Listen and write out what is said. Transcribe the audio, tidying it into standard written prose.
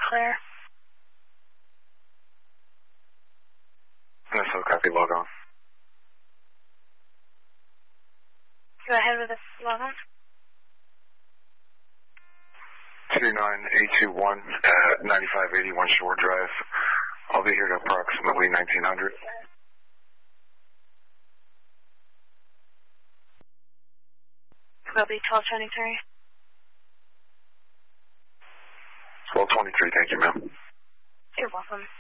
clear. So copy, log on. Go ahead with the log on. 29821 at 9581 Shore Drive. I'll be here at approximately 1900. Copy, 1223. 1223, thank you, ma'am. You're welcome.